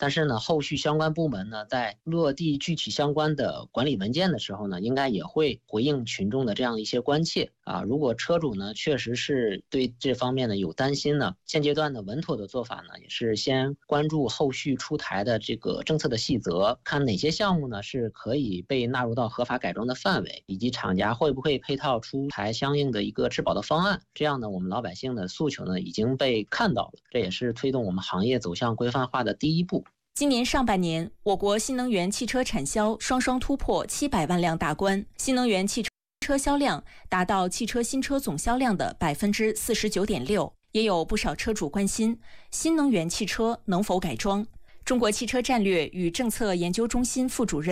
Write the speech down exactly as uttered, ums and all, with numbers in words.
但是呢，后续相关部门呢，在落地具体相关的管理文件的时候呢，应该也会回应群众的这样一些关切啊。如果车主呢确实是对这方面呢有担心呢，现阶段的稳妥的做法呢，也是先关注后续出台的这个政策的细则，看哪些项目呢是可以被纳入到合法改装的范围，以及厂家会不会配套出台相应的一个质保的方案。这样呢，我们老百姓的诉求呢已经被看到了，这也是推动我们行业走向规范化的第一步。 今年上半年，我国新能源汽车产销双双突破七百万辆大关，新能源汽车车销量达到汽车新车总销量的百分之四十九点六。也有不少车主关心新能源汽车能否改装。中国汽车战略与政策研究中心副主任